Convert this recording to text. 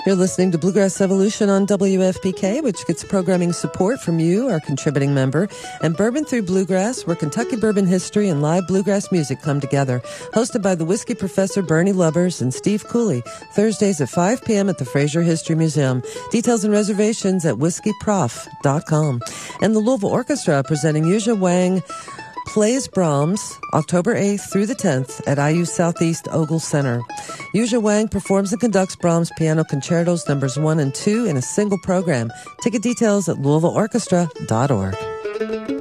You're listening to Bluegrass Evolution on WFPK, which gets programming support from you, our contributing member, and Bourbon Through Bluegrass, where Kentucky bourbon history and live bluegrass music come together. Hosted by the whiskey professor Bernie Lubbers and Steve Cooley, Thursdays at 5 p.m. at the Fraser History Museum. Details and reservations at whiskeyprof.com. And the Louisville Orchestra presenting Yuzha Wang plays Brahms October 8th through the 10th at IU Southeast Ogle Center. Yuzha Wang performs and conducts Brahms piano concertos numbers 1 and 2 in a single program. Ticket details at louisvilleorchestra.org.